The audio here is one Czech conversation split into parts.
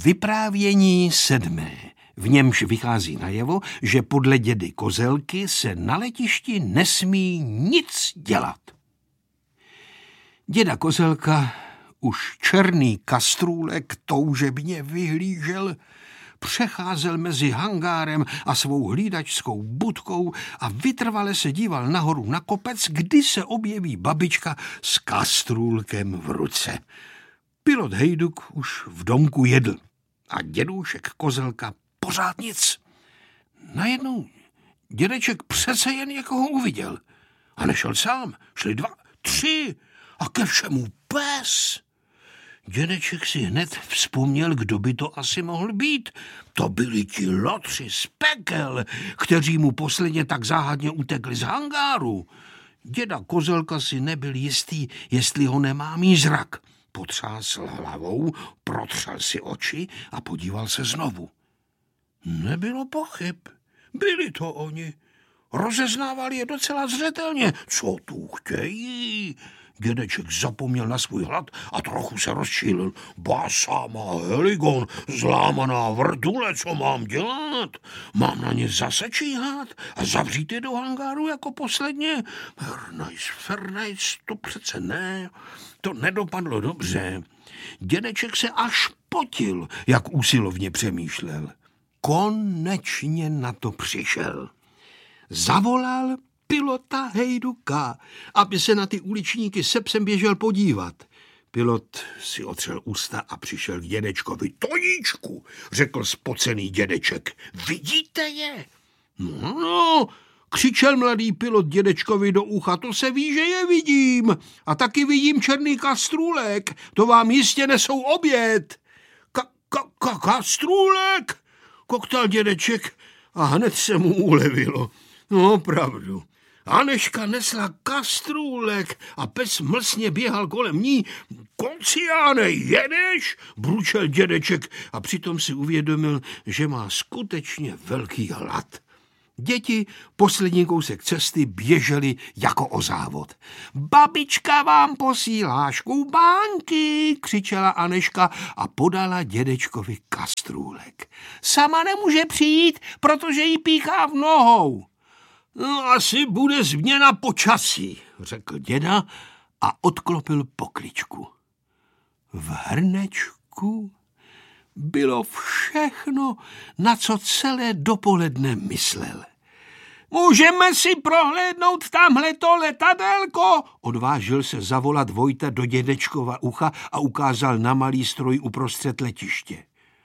Vyprávění 7. V němž vychází najevo, že podle dědy Kozelky se na letišti nesmí nic dělat. Děda Kozelka už černý kastrůlek toužebně vyhlížel, přecházel mezi hangárem a svou hlídačskou budkou a vytrvale se díval nahoru na kopec, kdy se objeví babička s kastrůlkem v ruce. Pilot Hejduk už v domku jedl a dědůšek Kozelka pořád nic. Najednou dědeček přece jen někoho uviděl. A nešel sám, šli 2, 3 a ke všemu pes. Dědeček si hned vzpomněl, kdo by to asi mohl být. To byli ti lotři z pekel, kteří mu posledně tak záhadně utekli z hangáru. Děda Kozelka si nebyl jistý, jestli ho nemá mít zrak. Potřásl hlavou, protřel si oči a podíval se znovu. Nebylo pochyb, byli to oni. Rozeznávali je docela zřetelně. Co tu chtějí? Dědeček zapomněl na svůj hlad a trochu se rozčílil. Basama heligon, zlámaná vrtule, co mám dělat? Mám na ně zase číhat a zavřít je do hangáru jako posledně? Fernajs, to přece ne. To nedopadlo dobře. Dědeček se až potil, jak úsilovně přemýšlel. Konečně na to přišel. Zavolal pilota Hejduka, aby se na ty uličníky se psem běžel podívat. Pilot si otřel ústa a přišel k dědečkovi. Toníčku, řekl spocený dědeček, vidíte je? No, křičel mladý pilot dědečkovi do ucha, to se ví, že je vidím. A taky vidím černý kastrůlek, to vám jistě nesou oběd. Kastrůlek? Koktal dědeček a hned se mu ulevilo. No, opravdu. Aneška nesla kastrůlek a pes mlsně běhal kolem ní. Konciáne, jedeš? Bručel dědeček a přitom si uvědomil, že má skutečně velký hlad. Děti poslední kousek cesty běžely jako o závod. Babička vám posílá škubánky, křičela Aneška a podala dědečkovi kastrůlek. Sama nemůže přijít, protože jí píchá v nohou. No, asi bude změna počasí, řekl děda a odklopil pokličku. V hrnečku bylo všechno, na co celé dopoledne myslel. Můžeme si prohlédnout tamhleto letadélko? Odvážil se zavolat Vojta do dědečkova ucha a ukázal na malý stroj uprostřed letiště.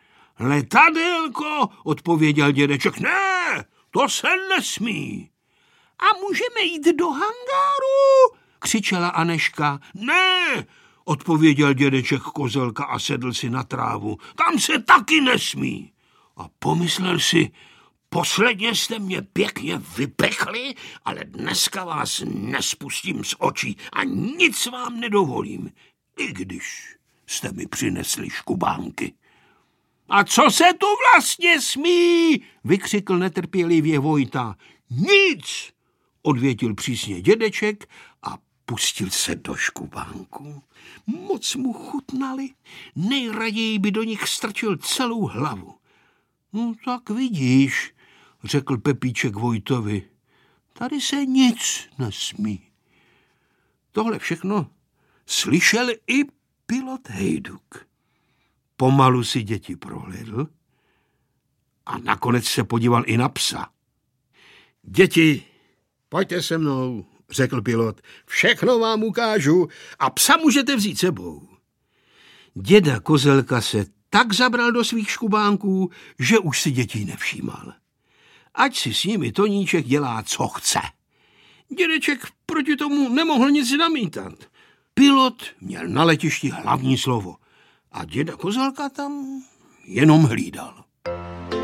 Letadélko, odpověděl dědeček. Ne, to se nesmí. A můžeme jít do hangáru? Křičela Aneška. Ne, odpověděl dědeček Kozelka a sedl si na trávu. Tam se taky nesmí. A pomyslel si, posledně jste mě pěkně vypekli, ale dneska vás nespustím z očí a nic vám nedovolím, i když jste mi přinesli škubánky. A co se tu vlastně smí? Vykřikl netrpělivě Vojta. Nic, odvětil přísně dědeček a pustil se do škubánků. Moc mu chutnali, nejraději by do nich strčil celou hlavu. No tak vidíš, řekl Pepíček Vojtovi, tady se nic nesmí. Tohle všechno slyšel i pilot Hejduk. Pomalu si děti prohlédl a nakonec se podíval i na psa. Děti, pojďte se mnou, řekl pilot, všechno vám ukážu a psa můžete vzít sebou. Děda Kozelka se tak zabral do svých škubánků, že už si dětí nevšímal. Ať si s nimi Toníček dělá, co chce. Dědeček proti tomu nemohl nic namítat. Pilot měl na letišti hlavní slovo a děda Kozelka tam jenom hlídal.